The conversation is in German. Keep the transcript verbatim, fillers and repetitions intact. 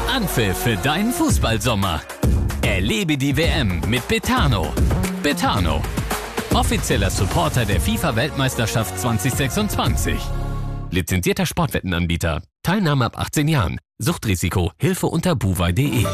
Anpfiff für deinen Fußballsommer. Erlebe die W M mit Betano. Betano, offizieller Supporter der FIFA-Weltmeisterschaft zwanzig sechsundzwanzig. Lizenzierter Sportwettenanbieter. Teilnahme ab achtzehn Jahren. Suchtrisiko. Hilfe unter buwei punkt de.